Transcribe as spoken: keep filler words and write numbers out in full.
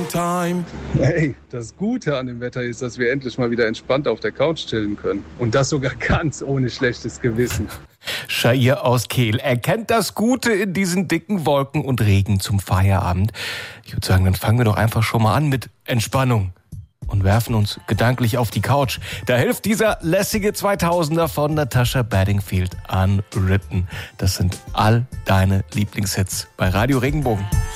time. Hey, das Gute an dem Wetter ist, dass wir endlich mal wieder entspannt auf der Couch chillen können. Und das sogar ganz ohne schlechtes Gewissen. Shahir aus Kehl erkennt das Gute in diesen dicken Wolken und Regen zum Feierabend. Ich würde sagen, dann fangen wir doch einfach schon mal an mit Entspannung und werfen uns gedanklich auf die Couch. Da hilft dieser lässige zweitausender von Natasha Bedingfield, Unwritten. Das sind all deine Lieblingshits bei Radio Regenbogen.